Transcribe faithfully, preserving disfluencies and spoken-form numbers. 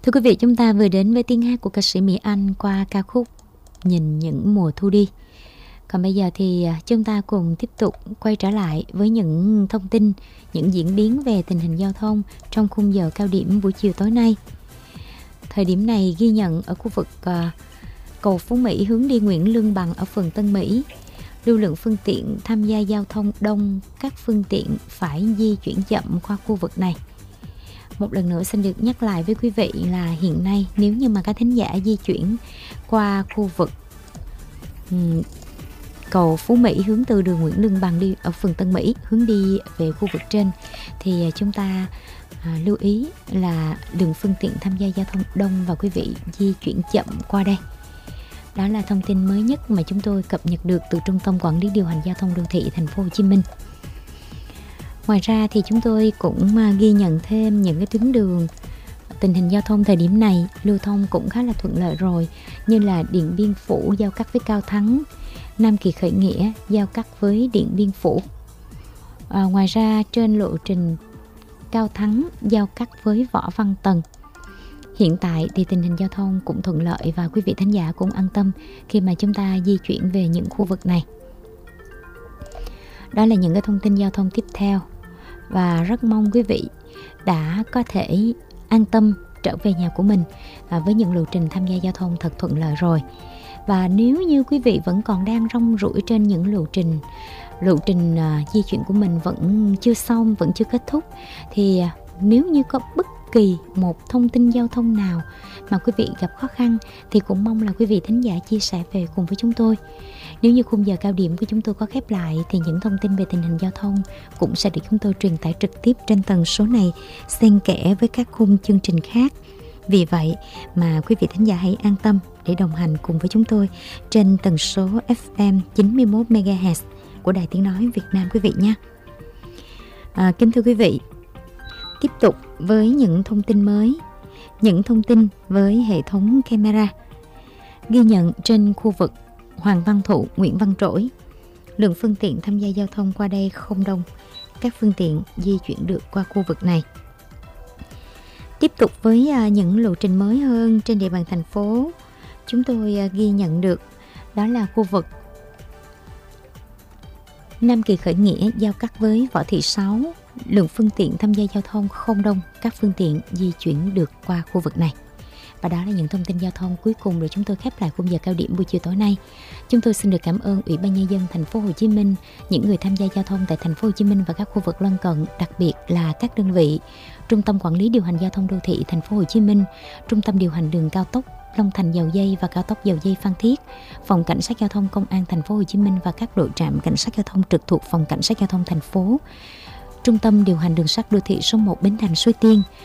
Thưa quý vị, chúng ta vừa đến với tiếng hát của ca sĩ Mỹ Anh qua ca khúc Nhìn Những Mùa Thu Đi. Còn bây giờ thì chúng ta cùng tiếp tục quay trở lại với những thông tin, những diễn biến về tình hình giao thông trong khung giờ cao điểm buổi chiều tối nay. Thời điểm này ghi nhận ở khu vực uh, cầu Phú Mỹ hướng đi Nguyễn Lương Bằng ở phường Tân Mỹ. Lưu lượng phương tiện tham gia giao thông đông, các phương tiện phải di chuyển chậm qua khu vực này. Một lần nữa xin được nhắc lại với quý vị là hiện nay nếu như mà các thính giả di chuyển qua khu vực um, cầu Phú Mỹ hướng từ đường Nguyễn Lương Bằng đi ở phường Tân Mỹ hướng đi về khu vực trên thì chúng ta à, lưu ý là đường phương tiện tham gia giao thông đông và quý vị di chuyển chậm qua đây. Đó là thông tin mới nhất mà chúng tôi cập nhật được từ Trung tâm Quản lý Điều hành Giao thông Đô thị Thành phố Hồ Chí Minh. Ngoài ra thì chúng tôi cũng ghi nhận thêm những cái tuyến đường tình hình giao thông thời điểm này lưu thông cũng khá là thuận lợi rồi, như là Điện Biên Phủ giao cắt với Cao Thắng, Nam Kỳ Khởi Nghĩa giao cắt với Điện Biên Phủ. À, ngoài ra trên lộ trình Cao Thắng giao cắt với Võ Văn Tần. Hiện tại thì tình hình giao thông cũng thuận lợi và quý vị thính giả cũng an tâm khi mà chúng ta di chuyển về những khu vực này. Đó là những cái thông tin giao thông tiếp theo và rất mong quý vị đã có thể an tâm trở về nhà của mình và với những lộ trình tham gia giao thông thật thuận lợi rồi. Và nếu như quý vị vẫn còn đang rong ruổi trên những lộ trình lộ trình uh, di chuyển của mình vẫn chưa xong, vẫn chưa kết thúc thì uh, nếu như có bất kỳ một thông tin giao thông nào mà quý vị gặp khó khăn thì cũng mong là quý vị thính giả chia sẻ về cùng với chúng tôi. Nếu như khung giờ cao điểm của chúng tôi có khép lại thì những thông tin về tình hình giao thông cũng sẽ được chúng tôi truyền tải trực tiếp trên tần số này, xen kẽ với các khung chương trình khác. Vì vậy mà quý vị thính giả hãy an tâm để đồng hành cùng với chúng tôi trên tần số ép em chín mươi mốt mê ga héc của Đài Tiếng Nói Việt Nam quý vị nhé. À, kính thưa quý vị, tiếp tục với những thông tin mới, những thông tin với hệ thống camera ghi nhận trên khu vực Hoàng Văn Thụ, Nguyễn Văn Trỗi. Lượng phương tiện tham gia giao thông qua đây không đông, các phương tiện di chuyển được qua khu vực này. Tiếp tục với uh, những lộ trình mới hơn trên địa bàn thành phố, chúng tôi uh, ghi nhận được đó là khu vực Nam Kỳ Khởi Nghĩa giao cắt với Võ Thị Sáu. Lượng phương tiện tham gia giao thông không đông, các phương tiện di chuyển được qua khu vực này. Và đó là những thông tin giao thông cuối cùng để chúng tôi khép lại khung giờ cao điểm buổi chiều tối nay. Chúng tôi xin được cảm ơn Ủy ban Nhân dân Thành phố Hồ Chí Minh, những người tham gia giao thông tại Thành phố Hồ Chí Minh và các khu vực lân cận, đặc biệt là các đơn vị Trung tâm Quản lý Điều hành Giao thông Đô thị Thành phố Hồ Chí Minh, Trung tâm Điều hành Đường Cao tốc Long Thành Dầu Dây và Cao tốc Dầu Dây Phan Thiết, Phòng Cảnh sát Giao thông Công an Thành phố Hồ Chí Minh và các đội trạm cảnh sát giao thông trực thuộc Phòng Cảnh sát Giao thông thành phố, Trung tâm Điều hành Đường sắt Đô thị số một Bến Thành Suối Tiên,